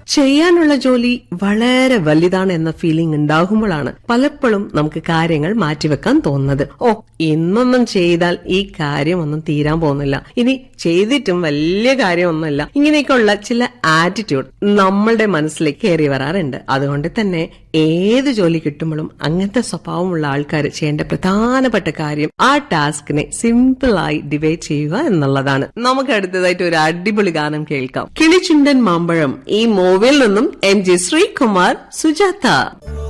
ചെയ്യാനുള്ള ജോലി വളരെ വലുതാണ് എന്ന ഫീലിംഗ് ഉണ്ടാകുമ്പോഴാണ് പലപ്പോഴും നമുക്ക് കാര്യങ്ങൾ മാറ്റിവെക്കാൻ തോന്നുന്നത്. ഇന്നൊന്നും ചെയ്താൽ ഈ കാര്യമൊന്നും തീരാൻ പോകുന്നില്ല, ഇനി ചെയ്തിട്ടും വലിയ കാര്യമൊന്നുമില്ല, ഇങ്ങനെയൊക്കെയുള്ള ചില ആറ്റിറ്റ്യൂഡ് നമ്മളുടെ മനസ്സിലേക്ക് കയറി വരാറുണ്ട്. അതുകൊണ്ട് തന്നെ ഏത് ജോലി കിട്ടുമ്പോഴും അങ്ങനത്തെ സ്വഭാവമുള്ള ആൾക്കാർ ചെയ്യേണ്ട പ്രധാനപ്പെട്ട കാര്യം ആ ടാസ്കിനെ സിമ്പിളായി ഡിവൈഡ് ചെയ്യുക എന്നുള്ളതാണ്. നമുക്ക് അടുത്തതായിട്ട് ഒരു അടിപൊളി ഗാനം കേൾക്കാം. കിളിചുണ്ടൻ മാമ്പഴം ഈ മൂവിയിൽ നിന്നും MG ശ്രീകുമാർ, സുജാത.